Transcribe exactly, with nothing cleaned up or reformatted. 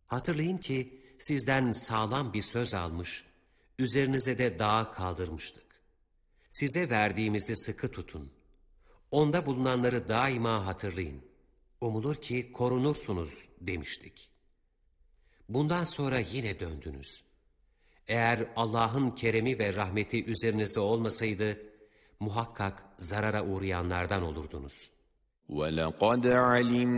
Hatırlayın ki sizden sağlam bir söz almış, üzerinize de dağı kaldırmıştık. Size verdiğimizi sıkı tutun. Onda bulunanları daima hatırlayın. Umulur ki korunursunuz demiştik. Bundan sonra yine döndünüz. Eğer Allah'ın keremi ve rahmeti üzerinizde olmasaydı, muhakkak zarara uğrayanlardan olurdunuz. وَلَقَدْ عَلِمْ